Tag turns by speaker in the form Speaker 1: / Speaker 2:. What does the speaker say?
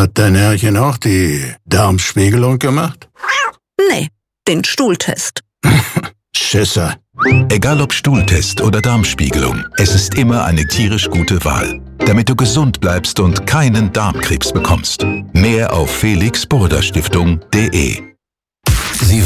Speaker 1: Hat dein Herrchen auch die Darmspiegelung gemacht?
Speaker 2: Nee, den Stuhltest.
Speaker 1: Schisser.
Speaker 3: Egal ob Stuhltest oder Darmspiegelung, es ist immer eine tierisch gute Wahl, damit du gesund bleibst und keinen Darmkrebs bekommst. Mehr auf felixburda-stiftung.de.